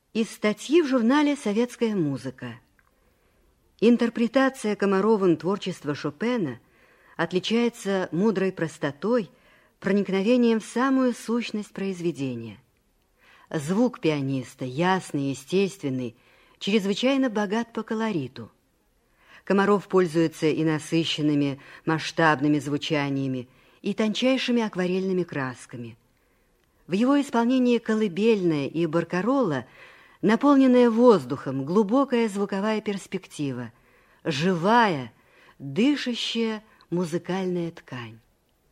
Из статьи в журнале «Советская музыка». Интерпретация Комаровым творчества Шопена отличается мудрой простотой, проникновением в самую сущность произведения. Звук пианиста, ясный, естественный, чрезвычайно богат по колориту. Комаров пользуется и насыщенными масштабными звучаниями, и тончайшими акварельными красками. В его исполнении колыбельная и баркаролла, наполненная воздухом, глубокая звуковая перспектива, живая, дышащая музыкальная ткань.